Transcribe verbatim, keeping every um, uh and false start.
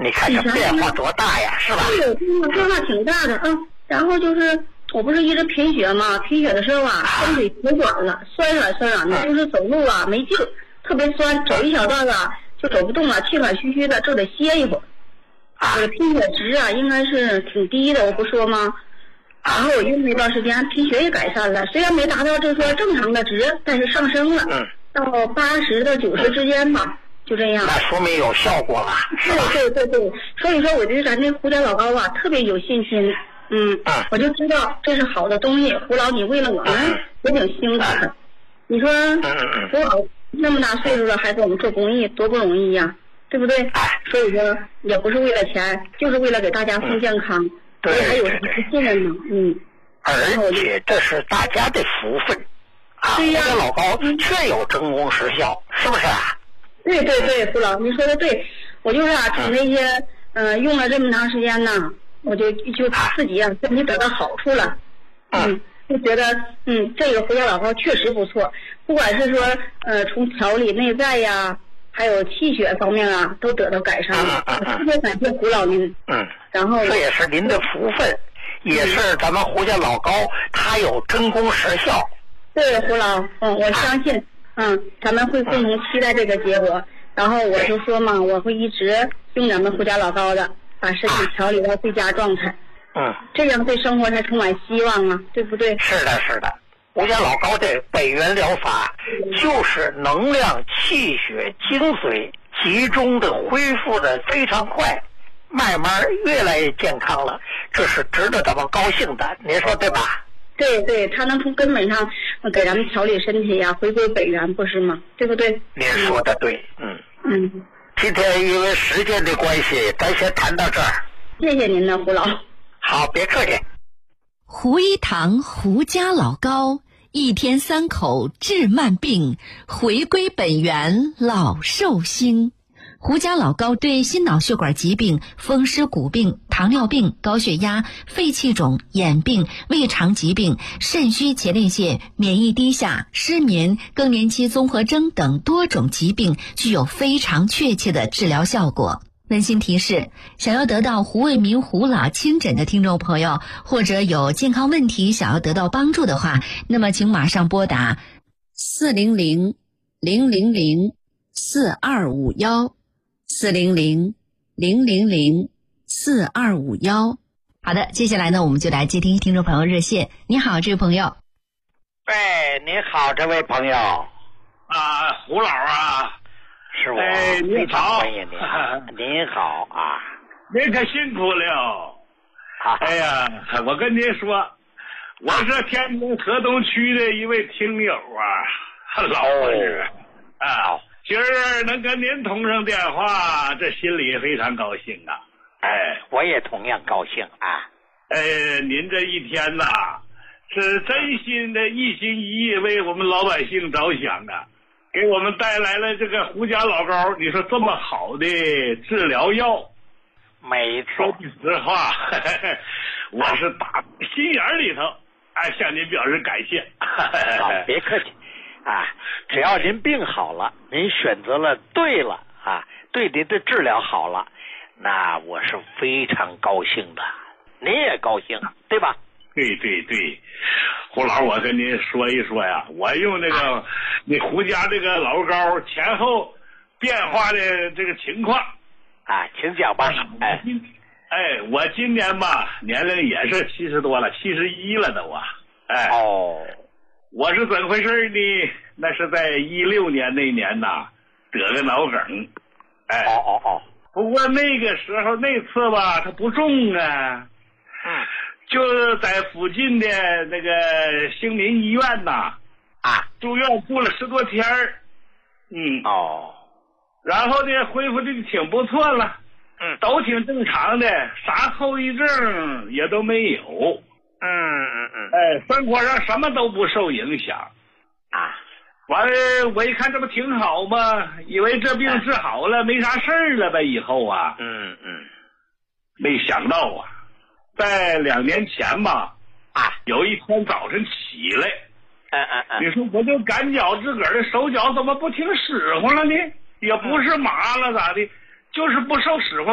你看这变化多大呀，是吧？ 对，变化挺大的啊。然后就是我不是一直贫血嘛，贫血的时候啊，双腿血管了，酸软酸软的，就是走路啊没劲，特别酸，走一小段啊就走不动了，气喘吁吁的，就得歇一会儿。我的贫血值啊应该是挺低的，我不说吗？然后我用了一段时间，贫血也改善了，虽然没达到就是说正常的值，但是上升了， 嗯， 到八十到九十之间吧，就这样。 那说明有效果了，是吧？ 对对对对，所以说我对咱这胡家老高啊特别有信心。嗯， 嗯我就知道这是好的东西。胡老，你为了我们也挺辛苦的。你说胡老那么大岁数了，还给我们做公益，多不容易呀、啊，对不对？所以说也不是为了钱，就是为了给大家送健康。 嗯、对， 还有什么信任呢？嗯。 而且这是大家的福分啊！ 对呀、 胡家老高确有真功实效，是不是啊？ 对对对，胡老，你说的对。我就是啊，从那些嗯、呃、用了这么长时间呢。我就就自己啊，身体得到好处了，嗯，就觉得嗯，这个胡家老高确实不错，不管是说呃从调理内在呀，还有气血方面啊，都得到改善了。 嗯嗯嗯、 特别感谢胡老您。 嗯， 然后这也是您的福分，也是咱们胡家老高他有真功实效。 对，胡老，嗯，我相信，嗯，咱们会共同期待这个结果。然后我就说嘛，我会一直用咱们胡家老高的。把身体调理到最佳状态， 嗯， 这样对生活才充满希望啊，对不对？ 是的，是的。胡家老高的北元疗法，就是能量、气血、精髓集中的恢复的非常快，慢慢越来越健康了，这是值得咱们高兴的，您说对吧？ 对对，他能从根本上给咱们调理身体呀、啊，回归北元，不是吗？对不对？ 您说的对，嗯嗯。 今天因为时间的关系，咱先谈到这儿。 谢谢您呢，胡老。 好，别客气。 胡一堂胡家老高，一天三口治慢病，回归本源老寿星。胡家老高对心脑血管疾病、风湿骨病、糖尿病、高血压、肺气肿、眼病、胃肠疾病、肾虚前列腺、免疫低下、失眠、更年期综合征等多种疾病具有非常确切的治疗效果。温馨提示，想要得到胡卫民胡老亲诊的听众朋友，或者有健康问题想要得到帮助的话，那么请马上拨打四零零零零零四二五幺四零零零零零四二五幺。好的，接下来呢，我们就来接听听众朋友热线。你好，这位朋友。 哎，你好，这位朋友。 啊，胡老啊。 是我， 哎，您好， 欢迎您，您好啊， 您可辛苦了。 啊哎呀，我跟您说，我是天津河东区的一位听友啊，老朋友啊，今儿能跟您通上电话，这心里非常高兴啊。哎， 我也同样高兴啊。 哎，您这一天呐，是真心的一心一意为我们老百姓着想啊。给我们带来了这个胡家老高，你说这么好的治疗药， 没错。 说句实话，呵呵我是打心眼里头，哎，向您表示感谢。 好，别客气啊！只要您病好了，您选择了对了啊，对您的治疗好了，那我是非常高兴的，您也高兴，对吧？ 对对对，胡老，我跟您说一说呀，我用那个你胡家这个老高前后变化的这个情况啊，请讲吧。哎， 哎，我今年吧年龄也是七十多了，七十一了都啊。哎， 哦， 我是怎么回事呢？那是在一六年那年呐，得个脑梗。哎， 哦哦哦。 不过那个时候那次吧，它不重啊。 嗯。 就在附近的那个兴民医院呐， 啊， 住院住了十多天儿，嗯， 哦， 然后呢，恢复的挺不错了， 嗯， 都挺正常的，啥后遗症也都没有， 嗯嗯嗯， 哎，生活上什么都不受影响， 啊， 完了，我一看这不挺好吗？以为这病治好了，没啥事儿了呗，以后啊， 嗯嗯， 没想到啊。在两年前吧， 啊， 有一天早晨起来， 嗯嗯嗯， 你说我就感觉自个儿的手脚怎么不听使唤了呢？也不是麻了咋的，就是不受使唤。